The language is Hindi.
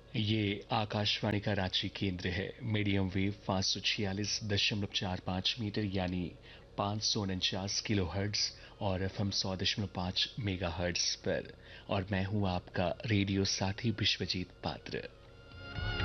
ये आकाशवाणी का रांची केंद्र है। मीडियम वेव 546.45 मीटर यानी 549 किलोहर्ट्ज और एफएम 100.5 मेगाहर्ट्ज पर। और मैं हूं आपका रेडियो साथी विश्वजीत पात्र।